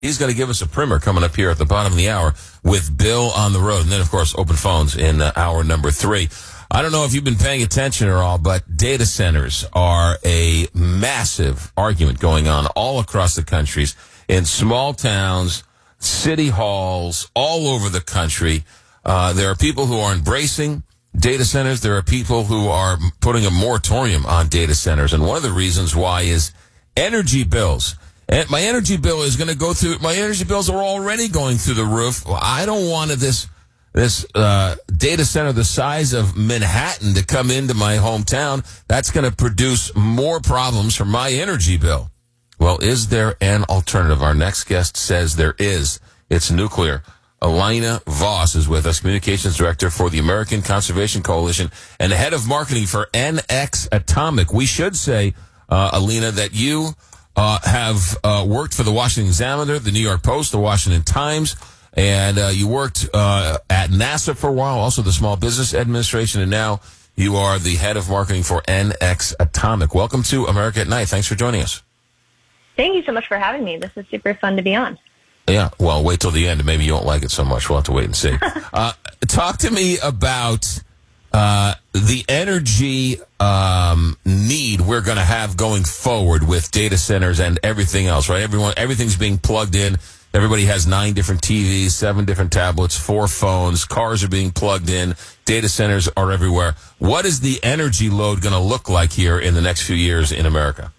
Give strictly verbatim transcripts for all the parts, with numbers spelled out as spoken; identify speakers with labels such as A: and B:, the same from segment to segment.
A: He's going to give us a primer coming up here at the bottom of the hour with Bill on the road. And then, of course, open phones in uh, hour number three. I don't know if you've been paying attention or all, but data centers are a massive argument going on all across the countries, in small towns, city halls, all over the country. Uh, there are people who are embracing data centers. There are people who are putting a moratorium on data centers. And one of the reasons why is energy bills. And my energy bill is going to go through, my energy bills are already going through the roof. I don't want this, this, uh, data center the size of Manhattan to come into my hometown. That's going to produce more problems for my energy bill. Well, is there an alternative? Our next guest says there is. It's nuclear. Alina Voss is with us, Communications Director for the American Conservation Coalition and head of marketing for N X Atomic. We should say, uh, Alina, that you uh, have uh, worked for the Washington Examiner, the New York Post, the Washington Times, and uh, you worked uh, at NASA for a while, also the Small Business Administration, and now you are the head of marketing for N X Atomic. Welcome to America at Night. Thanks for joining us.
B: Thank you so much for having me. This is super fun to be on.
A: Yeah, well, wait till the end. Maybe you won't like it so much. We'll have to wait and see. uh, talk to me about uh, the energy um, need we're going to have going forward with data centers and everything else, right? Everyone, everything's being plugged in. Everybody has nine different T Vs, seven different tablets, four phones. Cars are being plugged in. Data centers are everywhere. What is the energy load going to look like here in the next few years in America?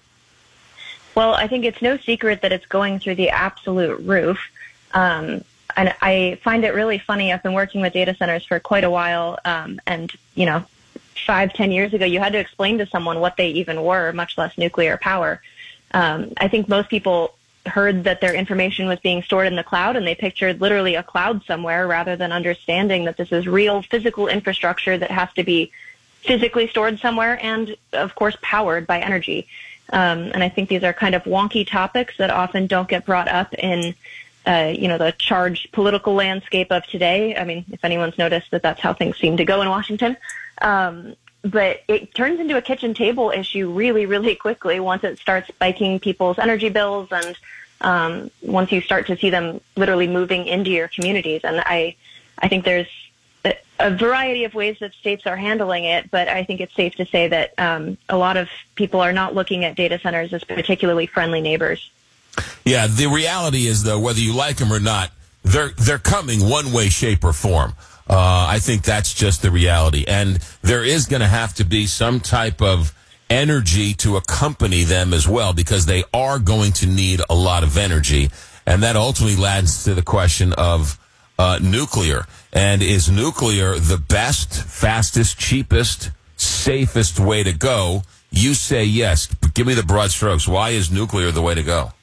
B: Well, I think it's no secret that it's going through the absolute roof. Um, and I find it really funny. I've been working with data centers for quite a while. Um, and, you know, five, ten years ago, you had to explain to someone what they even were, much less nuclear power. Um, I think most people heard that their information was being stored in the cloud, and they pictured literally a cloud somewhere rather than understanding that this is real physical infrastructure that has to be physically stored somewhere and, of course, powered by energy. Um, and I think these are kind of wonky topics that often don't get brought up in, uh, you know, the charged political landscape of today. I mean, if anyone's noticed that that's how things seem to go in Washington. Um, but it turns into a kitchen table issue really, really quickly once it starts spiking people's energy bills and um, once you start to see them literally moving into your communities. And I, I think there's a variety of ways that states are handling it, but I think it's safe to say that um, a lot of people are not looking at data centers as particularly friendly neighbors.
A: Yeah, the reality is, though, whether you like them or not, they're they're coming one way, shape, or form. Uh, I think that's just the reality. And there is going to have to be some type of energy to accompany them as well, because they are going to need a lot of energy. And that ultimately leads to the question of uh, nuclear. And is nuclear the best, fastest, cheapest, safest way to go? You say yes. But give me the broad strokes. Why is nuclear the way to go?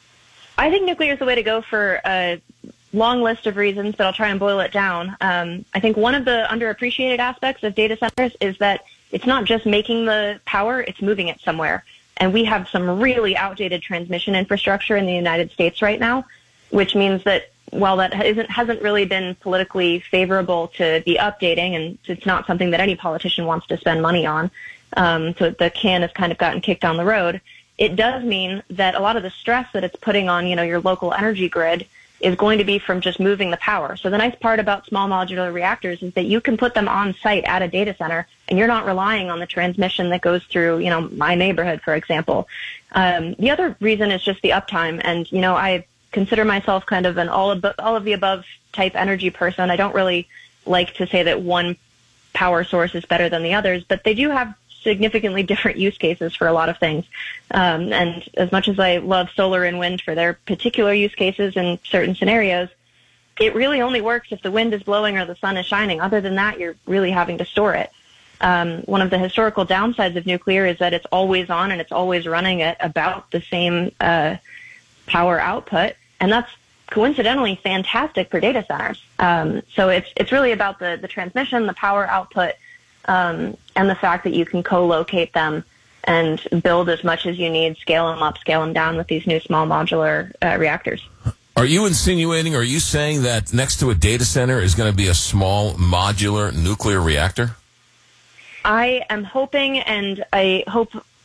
B: I think nuclear is the way to go for a long list of reasons, but I'll try and boil it down. Um, I think one of the underappreciated aspects of data centers is that it's not just making the power, it's moving it somewhere. And we have some really outdated transmission infrastructure in the United States right now, which means that while that isn't, hasn't really been politically favorable to be updating, and it's not something that any politician wants to spend money on, um, so the can has kind of gotten kicked down the road, it does mean that a lot of the stress that it's putting on, you know, your local energy grid is going to be from just moving the power. So the nice part about small modular reactors is that you can put them on site at a data center, and you're not relying on the transmission that goes through, you know, my neighborhood, for example. Um, the other reason is just the uptime, and, you know, I consider myself kind of an all of, all of the above type energy person. I don't really like to say that one power source is better than the others, but they do have significantly different use cases for a lot of things. Um, and as much as I love solar and wind for their particular use cases in certain scenarios, it really only works if the wind is blowing or the sun is shining. Other than that, you're really having to store it. Um, one of the historical downsides of nuclear is that it's always on and it's always running at about the same uh, power output. And that's coincidentally fantastic for data centers. Um, so it's it's really about the, the transmission, the power output, um, and the fact that you can co-locate them and build as much as you need, scale them up, scale them down with these new small modular uh, reactors.
A: Are you insinuating, are you saying that next to a data center is going to be a small modular nuclear reactor?
B: I am hoping, and I hope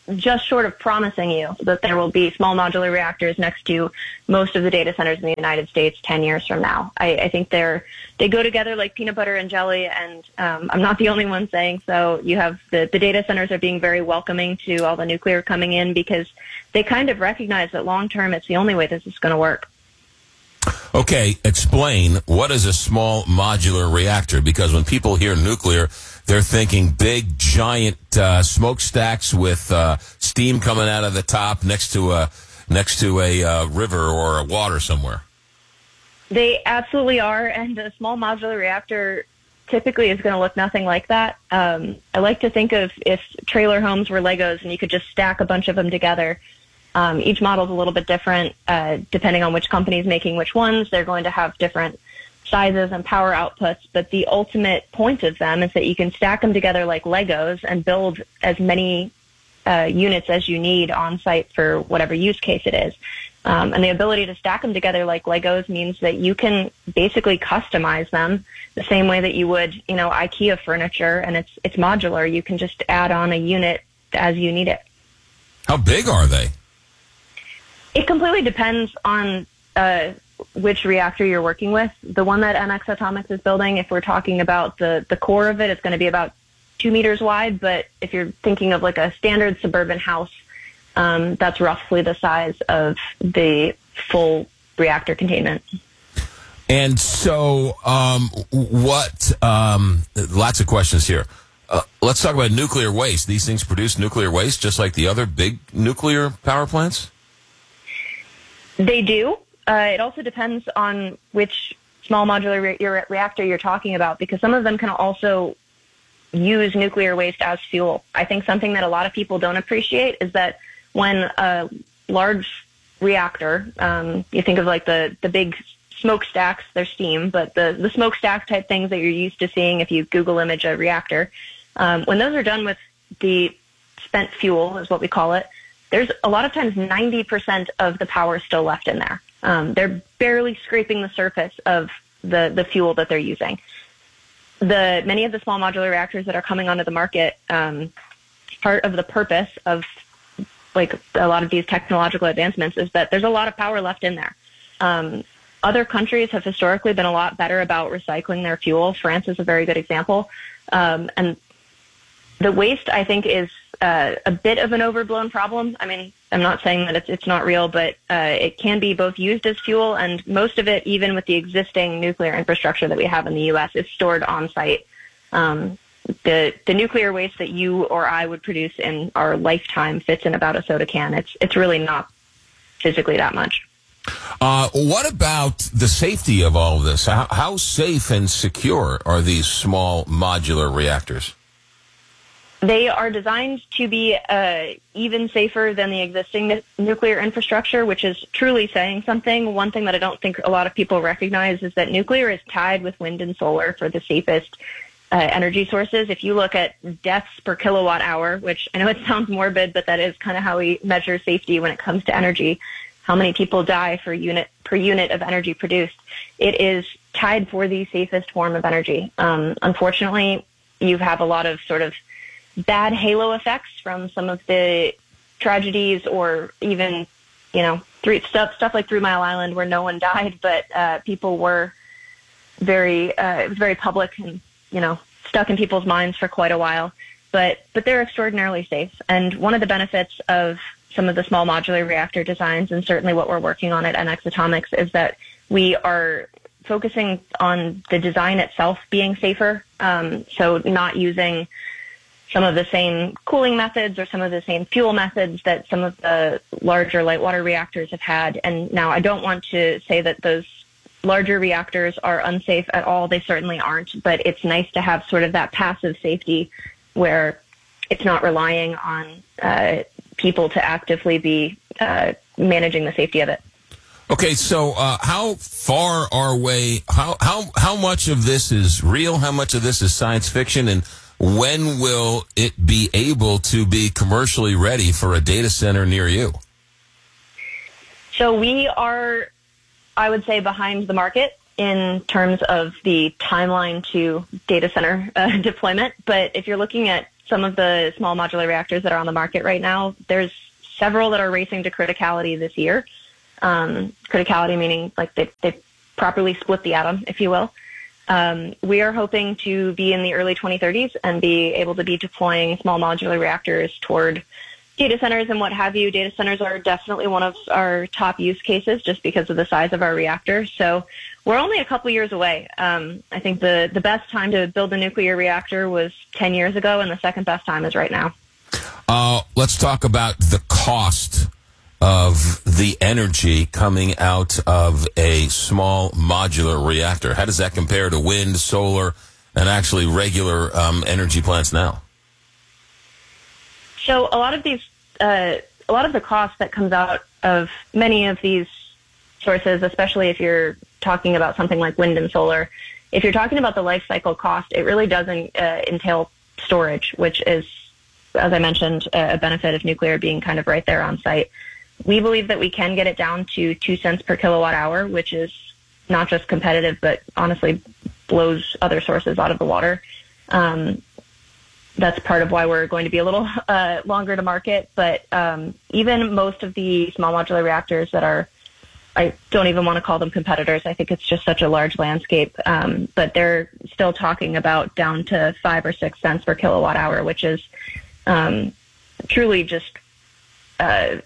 B: just short of promising you that there will be small modular reactors next to most of the data centers in the United States ten years from now. I, I think they're they go together like peanut butter and jelly, and um, I'm not the only one saying so. You have the, the data centers are being very welcoming to all the nuclear coming in because they kind of recognize that long term it's the only way this is going to work.
A: Okay, explain what is a small modular reactor, because when people hear nuclear, they're thinking big, giant uh, smokestacks with uh, steam coming out of the top next to a next to a uh, river or a water somewhere.
B: They absolutely are, and a small modular reactor typically is going to look nothing like that. Um, I like to think of if trailer homes were Legos and you could just stack a bunch of them together. Um, each model is a little bit different uh, depending on which company is making which ones. They're going to have different sizes and power outputs, but the ultimate point of them is that you can stack them together like Legos and build as many uh, units as you need on site for whatever use case it is. Um, and the ability to stack them together like Legos means that you can basically customize them the same way that you would, you know, IKEA furniture, and it's it's modular. You can just add on a unit as you need it.
A: How big are they?
B: It completely depends on uh, which reactor you're working with. The one that N X Atomics is building, if we're talking about the, the core of it, it's going to be about two meters wide. But if you're thinking of like a standard suburban house, um, that's roughly the size of the full reactor containment.
A: And so um, what, um, lots of questions here. Uh, let's talk about nuclear waste. These things produce nuclear waste just like the other big nuclear power plants?
B: They do. Uh, it also depends on which small modular re- reactor you're talking about, because some of them can also use nuclear waste as fuel. I think something that a lot of people don't appreciate is that when a large reactor, um, you think of like the, the big smokestacks, they're steam, but the, the smokestack type things that you're used to seeing if you Google image a reactor, um, when those are done with the spent fuel, is what we call it, there's a lot of times ninety percent of the power still left in there. Um, they're barely scraping the surface of the, the fuel that they're using. The many of the small modular reactors that are coming onto the market, um, part of the purpose of like a lot of these technological advancements is that there's a lot of power left in there. Um, other countries have historically been a lot better about recycling their fuel. France is a very good example. Um, and the waste, I think, is uh, a bit of an overblown problem. I mean, I'm not saying that it's it's not real, but uh, it can be both used as fuel, and most of it, even with the existing nuclear infrastructure that we have in the U S, is stored on site. Um, the the nuclear waste that you or I would produce in our lifetime fits in about a soda can. It's it's really not physically that much.
A: Uh, what about the safety of all of this? How, how safe and secure are these small modular reactors?
B: They are designed to be uh, even safer than the existing n- nuclear infrastructure, which is truly saying something. One thing that I don't think a lot of people recognize is that nuclear is tied with wind and solar for the safest uh, energy sources. If you look at deaths per kilowatt hour, which I know it sounds morbid, but that is kind of how we measure safety when it comes to energy, how many people die for unit per unit of energy produced, it is tied for the safest form of energy. Um, unfortunately, you have a lot of sort of bad halo effects from some of the tragedies, or even, you know, three, stuff stuff like Three Mile Island, where no one died, but uh, people were very, uh, it was very public and, you know, stuck in people's minds for quite a while. But but they're extraordinarily safe. And one of the benefits of some of the small modular reactor designs, and certainly what we're working on at N X Atomics, is that we are focusing on the design itself being safer. Um, so not using some of the same cooling methods or some of the same fuel methods that some of the larger light water reactors have had. And now I don't want to say that those larger reactors are unsafe at all. They certainly aren't, but it's nice to have sort of that passive safety where it's not relying on uh, people to actively be uh, managing the safety of it.
A: Okay, so uh, how far are we, how, how, how much of this is real? How much of this is science fiction? And when will it be able to be commercially ready for a data center near you?
B: So we are, I would say, behind the market in terms of the timeline to data center uh, deployment. But if you're looking at some of the small modular reactors that are on the market right now, there's several that are racing to criticality this year. Um, criticality meaning like they, they properly split the atom, if you will. Um, we are hoping to be in the early twenty thirties and be able to be deploying small modular reactors toward data centers and what have you. Data centers are definitely one of our top use cases just because of the size of our reactor. So we're only a couple years away. Um, I think the, the best time to build a nuclear reactor was ten years ago, and the second best time is right now.
A: Uh, let's talk about the cost of the energy coming out of a small modular reactor. How does that compare to wind, solar, and actually regular um, energy plants now?
B: So a lot of these, uh, a lot of the cost that comes out of many of these sources, especially if you're talking about something like wind and solar, if you're talking about the life cycle cost, it really doesn't uh, entail storage, which is, as I mentioned, a benefit of nuclear being kind of right there on site. We believe that we can get it down to two cents per kilowatt hour, which is not just competitive, but honestly blows other sources out of the water. Um, that's part of why we're going to be a little uh, longer to market. But um, even most of the small modular reactors that are, I don't even want to call them competitors. I think it's just such a large landscape. Um, but they're still talking about down to five or six cents per kilowatt hour, which is um, truly just uh,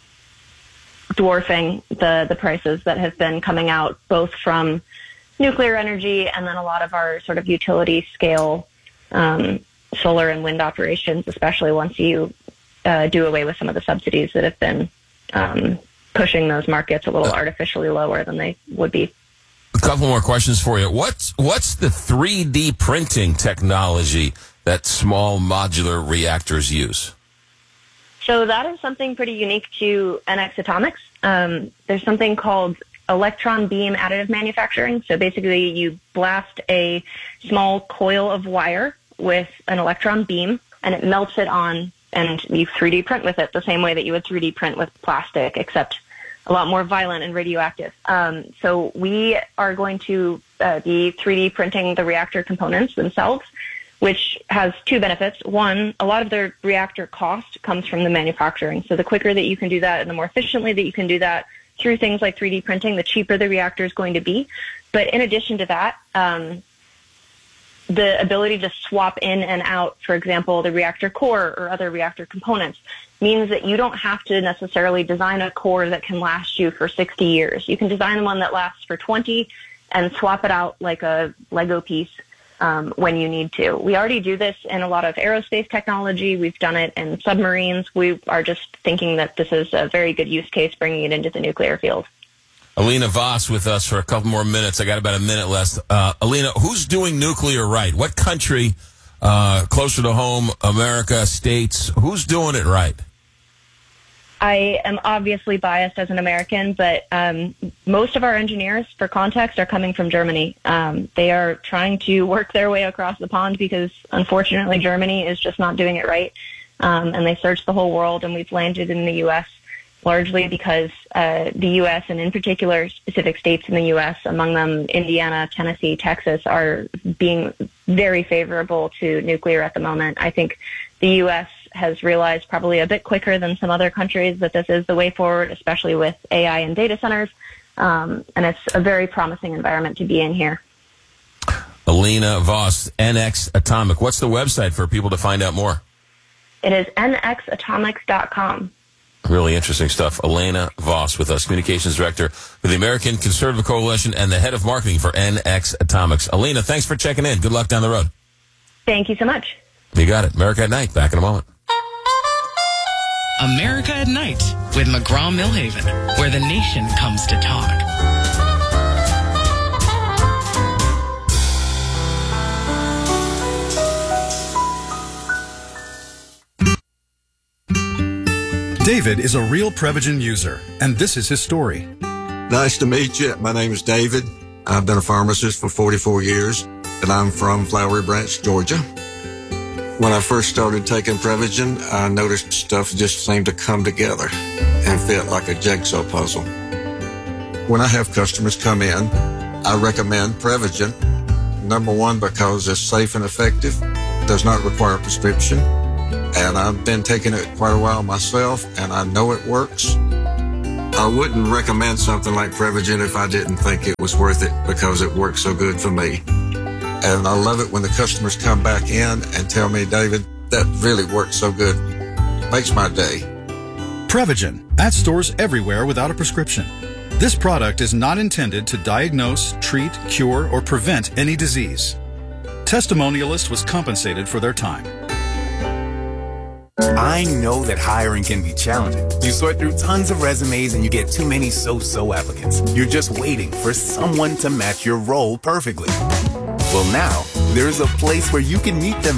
B: dwarfing the, the prices that have been coming out both from nuclear energy and then a lot of our sort of utility scale um, solar and wind operations, especially once you uh, do away with some of the subsidies that have been um, pushing those markets a little artificially lower than they would be.
A: A couple more questions for you. What's, what's the three D printing technology that small modular reactors use?
B: So that is something pretty unique to N X Atomics. Um, there's something called electron beam additive manufacturing. So basically you blast a small coil of wire with an electron beam and it melts it on and you three D print with it the same way that you would three D print with plastic, except a lot more violent and radioactive. Um, so we are going to uh, be three D printing the reactor components themselves, which has two benefits. One, a lot of the reactor cost comes from the manufacturing. So the quicker that you can do that and the more efficiently that you can do that through things like three D printing, the cheaper the reactor is going to be. But in addition to that, um, the ability to swap in and out, for example, the reactor core or other reactor components, means that you don't have to necessarily design a core that can last you for sixty years. You can design one that lasts for twenty and swap it out like a Lego piece um, when you need to. We already do this in a lot of aerospace technology. We've done it in submarines. We are just thinking that this is a very good use case, bringing it into the nuclear field.
A: Alina Voss with us for a couple more minutes. I got about a minute left. Uh, Alina, who's doing nuclear right? What country, uh, closer to home, America, states, who's doing it right?
B: I am obviously biased as an American, but um, most of our engineers, for context, are coming from Germany. Um, they are trying to work their way across the pond because, unfortunately, Germany is just not doing it right. Um, and they searched the whole world, and we've landed in the U S largely because uh, the U S and in particular specific states in the U S, among them Indiana, Tennessee, Texas, are being very favorable to nuclear at the moment. I think the U S has realized probably a bit quicker than some other countries that this is the way forward, especially with A I and data centers. Um, and it's a very promising environment to be in here.
A: Alina Voss, N X Atomic. What's the website for people to find out more?
B: It is N X atomics dot com.
A: Really interesting stuff. Alina Voss with us, Communications Director for the American Conservative Coalition and the Head of Marketing for N X Atomics. Alina, thanks for checking in. Good luck down the road.
B: Thank you so much.
A: You got it. America at Night. Back in a moment.
C: America at Night with McGraw-Millhaven, where the nation comes to talk.
D: David is a real Prevagen user, and this is his story.
E: Nice to meet you. My name is David. I've been a pharmacist for forty-four years, and I'm from Flowery Branch, Georgia. When I first started taking Prevagen, I noticed stuff just seemed to come together and fit like a jigsaw puzzle. When I have customers come in, I recommend Prevagen. Number one, because it's safe and effective. does not require a prescription. And I've been taking it quite a while myself, and I know it works. I wouldn't recommend something like Prevagen if I didn't think it was worth it because it works so good for me. And I love it when the customers come back in and tell me, David, that really works so good. Makes my day.
D: Prevagen, at stores everywhere without a prescription. This product is not intended to diagnose, treat, cure, or prevent any disease. Testimonialist was compensated for their time.
F: I know that hiring can be challenging. You sort through tons of resumes and you get too many so-so applicants. You're just waiting for someone to match your role perfectly. Well, now, there's a place where you can meet them